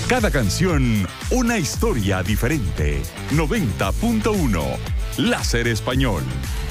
Cada canción, una historia diferente. 90.1 Láser Español.